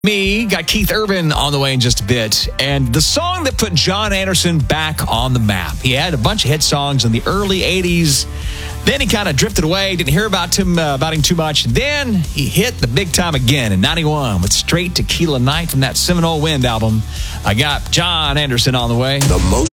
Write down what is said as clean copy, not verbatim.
Me, got Keith Urban on the way in just a bit, and the song that put John Anderson back on the map. He had a bunch of hit songs in the early 80s. Then he kind of drifted away, didn't hear about him too much. Then he hit the big time again in 91 with Straight Tequila Night from that Seminole Wind album. I got John Anderson on the way. The most